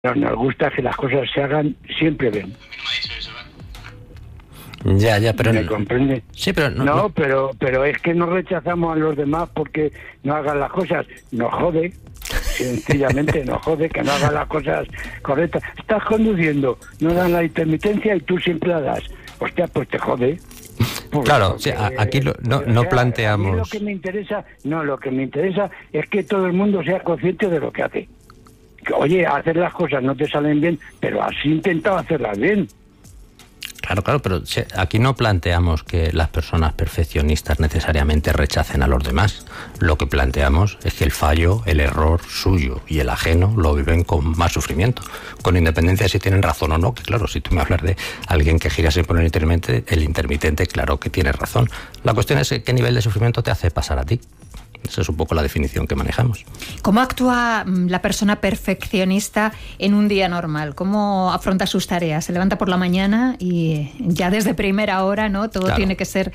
Nos gusta que las cosas se hagan siempre bien. Ya, pero... ¿Me comprende? Sí, pero... No, pero es que no rechazamos a los demás porque no hagan las cosas. Nos jode, sencillamente nos jode que no hagan las cosas correctas. Estás conduciendo, no dan la intermitencia y tú siempre la das. Hostia, pues te jode. Pues claro, sí, aquí no planteamos... A mí lo que me interesa es que todo el mundo sea consciente de lo que hace. Que, oye, hacer las cosas no te salen bien, pero has intentado hacerlas bien. Claro, pero aquí no planteamos que las personas perfeccionistas necesariamente rechacen a los demás. Lo que planteamos es que el fallo, el error suyo y el ajeno lo viven con más sufrimiento, con independencia de si tienen razón o no, que claro, si tú me hablas de alguien que gira sin poner el intermitente, claro que tienes razón. La cuestión es qué nivel de sufrimiento te hace pasar a ti. Esa es un poco la definición que manejamos. ¿Cómo actúa la persona perfeccionista en un día normal? ¿Cómo afronta sus tareas? Se levanta por la mañana y ya desde primera hora, ¿no? Todo tiene que ser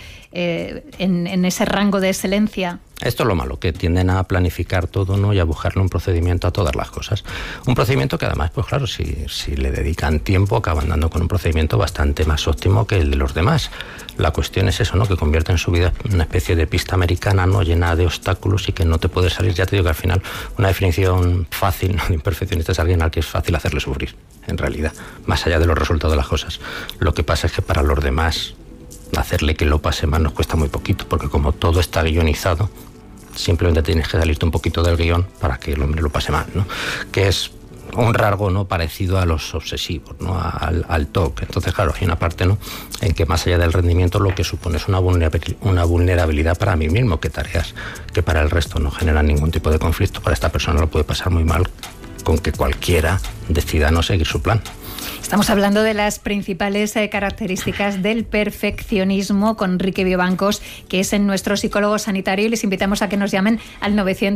en ese rango de excelencia. Esto es lo malo, que tienden a planificar todo, ¿no? Y a buscarle un procedimiento a todas las cosas. Un procedimiento que además, pues claro, si le dedican tiempo, acaban dando con un procedimiento bastante más óptimo que el de los demás. La cuestión es eso, ¿no? Que convierten su vida en una especie de pista americana, ¿no? Llena de obstáculos y que no te puedes salir. Ya te digo que al final una definición fácil, ¿no? De imperfeccionista es alguien al que es fácil hacerle sufrir, en realidad, más allá de los resultados de las cosas. Lo que pasa es que para los demás hacerle que lo pase mal nos cuesta muy poquito, porque como todo está guionizado, simplemente tienes que salirte un poquito del guión para que el hombre lo pase mal, ¿no? Que es un rasgo, ¿no? Parecido a los obsesivos, ¿no? Al TOC. Entonces, claro, hay una parte, ¿no? En que más allá del rendimiento lo que supone es una vulnerabilidad para mí mismo, que tareas que para el resto no generan ningún tipo de conflicto, para esta persona lo puede pasar muy mal con que cualquiera decida no seguir su plan. Estamos hablando de las principales características del perfeccionismo con Enrique Vivancos, que es nuestro psicólogo sanitario, y les invitamos a que nos llamen al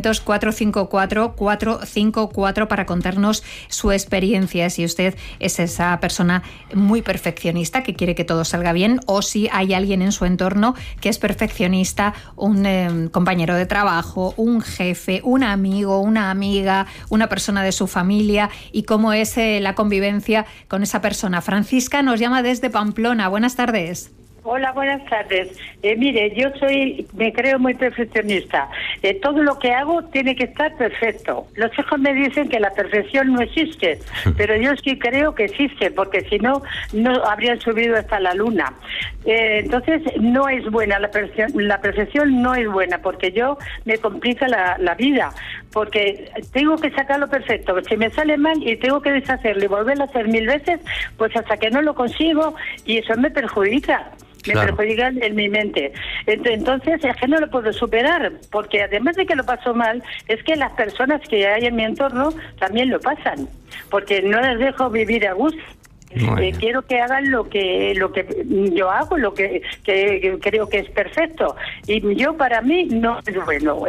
900-454-454 para contarnos su experiencia, si usted es esa persona muy perfeccionista que quiere que todo salga bien, o si hay alguien en su entorno que es perfeccionista, un compañero de trabajo, un jefe, un amigo, una amiga, una persona de su familia, y cómo es la convivencia con esa persona. Francisca nos llama desde Pamplona. Buenas tardes. Hola, buenas tardes. Mire, me creo muy perfeccionista. Todo lo que hago tiene que estar perfecto. Los hijos me dicen que la perfección no existe, pero yo sí creo que existe, porque si no, no habrían subido hasta la luna. Entonces, no es buena la perfección no es buena, porque me complica la vida, porque tengo que sacarlo perfecto. Si me sale mal y tengo que deshacerlo y volverlo a hacer 1000 veces, pues hasta que no lo consigo, y eso me perjudica. Me perjudica en mi mente. Entonces es que no lo puedo superar, porque además de que lo paso mal, es que las personas que hay en mi entorno también lo pasan, porque no les dejo vivir a gusto. Quiero que hagan lo que yo hago, lo que creo que es perfecto, y para mí no es bueno.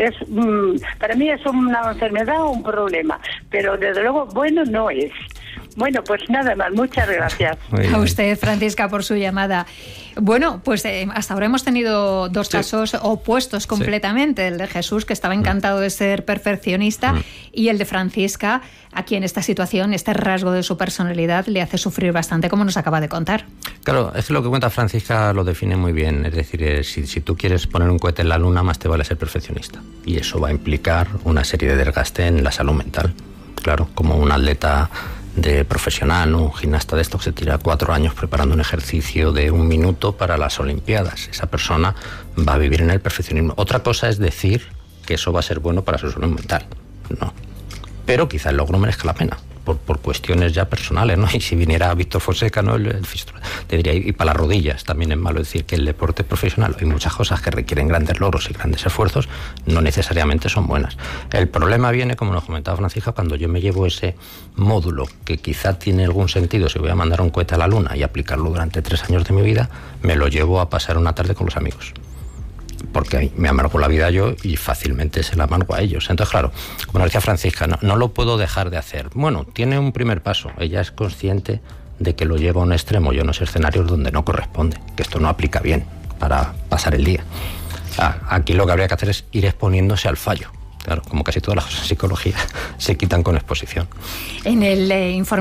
Para mí es una enfermedad o un problema, pero desde luego bueno no es. Bueno, pues nada más, muchas gracias. A usted, Francisca, por su llamada. Bueno, pues hasta ahora hemos tenido dos casos opuestos completamente. El de Jesús, que estaba encantado de ser perfeccionista, y el de Francisca, a quien esta situación, este rasgo de su personalidad le hace sufrir bastante, como nos acaba de contar. Claro, es que lo que cuenta Francisca lo define muy bien. Es decir, si tú quieres poner un cohete en la luna, más te vale ser perfeccionista. Y eso va a implicar una serie de desgaste en la salud mental. Claro, como un atleta de profesional, ¿no? Un gimnasta de esto que se tira 4 años preparando un ejercicio de 1 minuto para las Olimpiadas. Esa persona va a vivir en el perfeccionismo. Otra cosa es decir que eso va a ser bueno para su salud mental. No. Pero quizá el logro merezca la pena, por cuestiones ya personales, ¿no? Y si viniera Víctor Fonseca, ¿no? El te diría, y para las rodillas también es malo decir que el deporte profesional, hay muchas cosas que requieren grandes logros y grandes esfuerzos, no necesariamente son buenas. El problema viene, como nos comentaba Francisca, cuando yo me llevo ese módulo que quizá tiene algún sentido, si voy a mandar un cohete a la luna y aplicarlo durante 3 años de mi vida, me lo llevo a pasar una tarde con los amigos, porque me amargo la vida yo y fácilmente se la amargo a ellos. Entonces, claro, como decía Francisca, no lo puedo dejar de hacer. Bueno, tiene un primer paso. Ella es consciente de que lo lleva a un extremo y a unos escenarios donde no corresponde, que esto no aplica bien para pasar el día. Aquí lo que habría que hacer es ir exponiéndose al fallo. Claro, como casi todas las cosas en psicología se quitan con exposición. En el informe